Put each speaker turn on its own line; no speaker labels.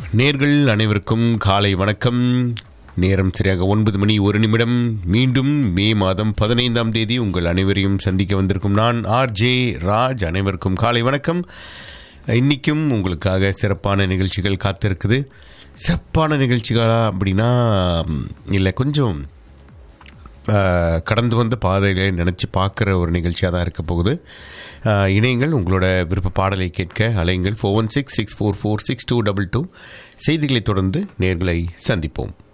நேர்கள் அனைவருக்கும் காலை வணக்கம். நேரம் சரியாக 9:01. மீண்டும் மே மாதம் 15ஆம் தேதி உங்கள் அனைவரையும் சந்திக்க வந்திருக்கும் நான் ஆர்ஜே ராஜ். அனைவருக்கும் காலை வணக்கம். இன்றைக்கும் உங்களுக்காக சிறப்பான நிகழ்ச்சிகள் காத்திருக்குது. சிறப்பான நிகழ்ச்சிகளா அப்படின்னா இல்லை, கொஞ்சம் கடந்து வந்த பாதைகளை நினச்சி பார்க்குற ஒரு நிகழ்ச்சியாக தான் இருக்க போகுது. இணையங்கள் உங்களோட விருப்ப பாடலை கேட்க அலைங்கள் 4166446222. செய்திகளை தொடர்ந்து நேர்களை சந்திப்போம்.